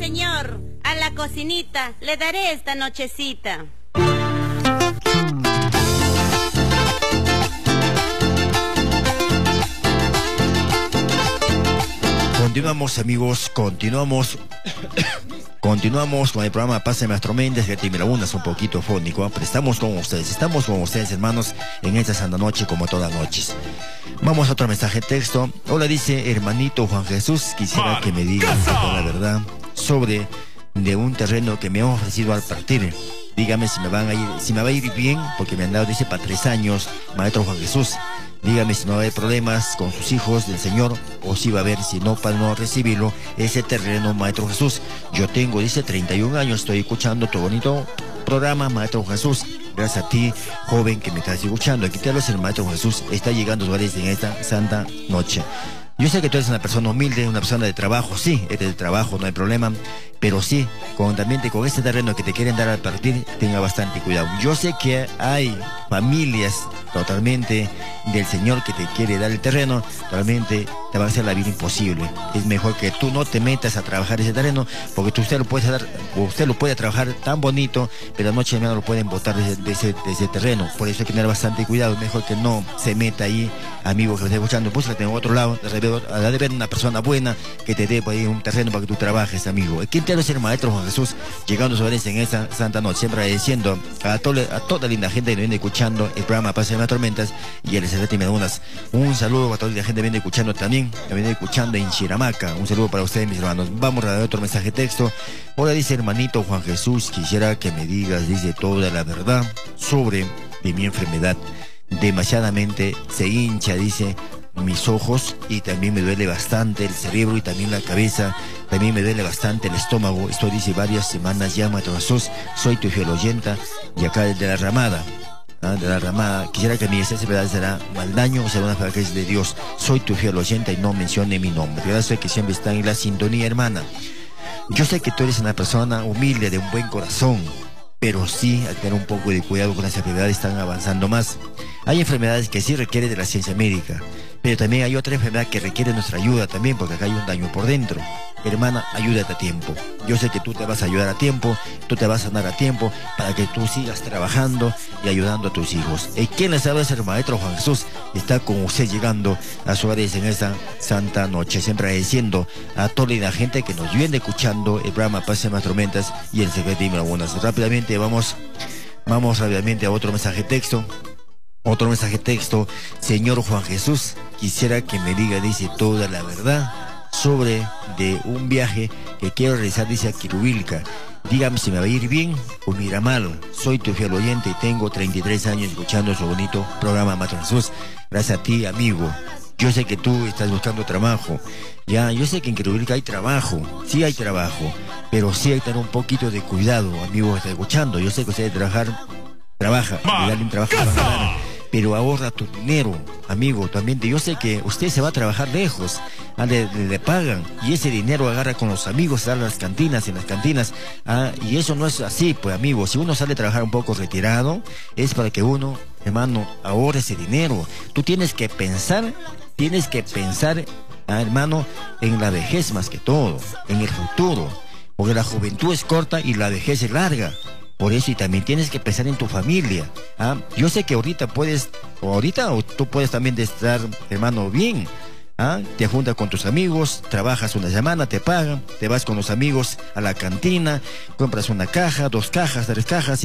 Señor, a la cocinita le daré esta nochecita. Continuamos, amigos, continuamos con el programa Pásame las Tormentas, que te es un poquito fónico, pero estamos con ustedes, hermanos, en esta santa noche como todas las noches. Vamos a otro mensaje de texto. Hola, dice hermanito Juan Jesús, quisiera que me digas la verdad sobre de un terreno que me han ofrecido al partir. Dígame si me va a ir bien, porque me han dado, dice, para 3 años, maestro Juan Jesús. Dígame si no va a haber problemas con sus hijos del Señor, o si va a haber, si no, para no recibirlo, ese terreno, maestro Jesús. Yo tengo, dice, 31 años, estoy escuchando tu bonito programa, maestro Jesús. Gracias a ti, joven, que me estás escuchando. Aquí te hablo, el maestro Jesús. Está llegando Suárez en esta santa noche. Yo sé que tú eres una persona humilde, una persona de trabajo, sí, eres de trabajo, no hay problema, pero sí, también con este terreno que te quieren dar al partir, tenga bastante cuidado. Yo sé que hay familias totalmente del Señor que te quiere dar el terreno, realmente te va a hacer la vida imposible. Es mejor que tú no te metas a trabajar ese terreno, porque usted lo puede trabajar tan bonito, pero anoche no lo pueden botar de ese terreno. Por eso hay que tener bastante cuidado. Mejor que no se meta ahí, amigo que me está escuchando, búscate en otro lado, de ver una persona buena que te dé por ahí un terreno para que tú trabajes, amigo. ¿Quién te va a ser el maestro Juan Jesús llegando sobre en esta santa noche? Siempre agradeciendo a toda linda gente que viene escuchando el programa Pase de las Tormentas y el SRT Medunas. Un saludo a toda la gente que viene escuchando también, que viene escuchando en Chiramaca. Un saludo para ustedes, mis hermanos. Vamos a dar otro mensaje de texto. Hola, dice hermanito Juan Jesús, quisiera que me digas, dice, toda la verdad sobre de mi enfermedad. Demasiadamente se hincha, dice, mis ojos, y también me duele bastante el cerebro y también la cabeza, también me duele bastante el estómago. Esto dice varias semanas ya, maestro Jesús. Soy tu fiel oyenta y acá de la Ramada. De la Ramada, quisiera que mi enfermedad será mal daño o será una enfermedad que es de Dios. Soy tu fiel oyenta y no mencione mi nombre. Gracias que siempre está en la sintonía, hermana. Yo sé que tú eres una persona humilde, de un buen corazón, pero sí hay que tener un poco de cuidado con las enfermedades, están avanzando más. Hay enfermedades que sí requieren de la ciencia médica, pero también hay otra enfermedad que requiere nuestra ayuda también, porque acá hay un daño por dentro. Hermana, ayúdate a tiempo. Yo sé que tú te vas a ayudar a tiempo, tú te vas a sanar a tiempo, para que tú sigas trabajando y ayudando a tus hijos. ¿Y quién les habla? Es el maestro Juan Jesús. Está con usted llegando a Suárez en esta santa noche, siempre agradeciendo a toda la gente que nos viene escuchando el programa Pase más Tormentas y el secreto de algunas. Rápidamente vamos rápidamente a otro mensaje de texto. Otro mensaje de texto. Señor Juan Jesús, quisiera que me diga, dice, toda la verdad sobre de un viaje que quiero realizar, dice, a Quirubilca. Dígame si me va a ir bien o me irá mal. Soy tu fiel oyente y tengo 33 años escuchando su bonito programa, maestro Jesús. Gracias a ti, amigo. Yo sé que tú estás buscando trabajo. Ya, yo sé que en Quirubilca hay trabajo. Sí hay trabajo, pero sí hay que tener un poquito de cuidado, amigo que está escuchando. Yo sé que usted trabaja, pero ahorra tu dinero, amigo, también. Yo sé que usted se va a trabajar lejos, le pagan, y ese dinero agarra con los amigos, sale a las cantinas, y eso no es así, pues, amigo. Si uno sale a trabajar un poco retirado, es para que uno, hermano, ahorre ese dinero. Tú tienes que pensar, hermano, en la vejez más que todo, en el futuro, porque la juventud es corta y la vejez es larga. Por eso, y también tienes que pensar en tu familia. Yo sé que ahorita o tú puedes también estar, hermano, bien. Te juntas con tus amigos, trabajas una semana, te pagan, te vas con los amigos a la cantina, compras una caja, 2 cajas, 3 cajas.